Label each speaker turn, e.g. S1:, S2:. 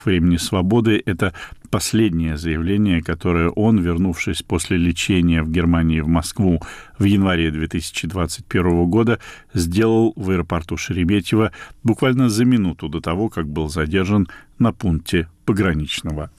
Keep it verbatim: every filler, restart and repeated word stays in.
S1: времени свободы. Это последнее заявление, которое он, вернувшись после лечения в Германии в Москву в январе две тысячи двадцать первого года, сделал в аэропорту Шереметьево буквально за минуту до того, как был задержан на пункте пограничного